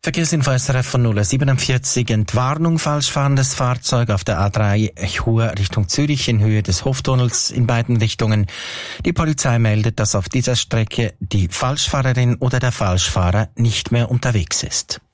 Verkehrsinfo SRF von 047, Entwarnung, falsch fahrendes Fahrzeug auf der A3 Chur Richtung Zürich in Höhe des Hoftunnels in beiden Richtungen. Die Polizei meldet, dass auf dieser Strecke die Falschfahrerin oder der Falschfahrer nicht mehr unterwegs ist.